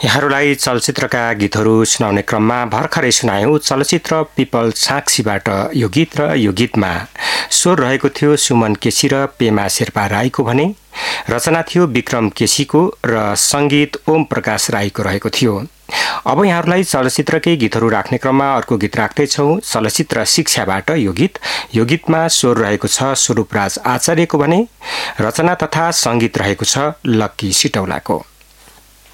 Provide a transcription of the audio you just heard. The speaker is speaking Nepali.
यहाँहरूलाई चलचित्रका गीतहरू सुनाउने क्रममा भर्खरै सुनायौं चलचित्र पिपल साक्षीबाट यो गीत र यो गीतमा स्वर रहेको थियो सुमन केसी र पेमा शेर्पा राईको भने रचना थियो विक्रम केसीको र संगीत ओम प्रकाश राईको रहेको थियो। अब यहाँहरूलाई चलचित्रकै गीतहरू राख्ने क्रममा अर्को गीत राख्दैछौं चलचित्र शिक्षाबाट यो गीतमा स्वर रहेको छ स्वरूपराज आचार्यको भने रचना तथा संगीत रहेको छ लक्की सिटौलाको।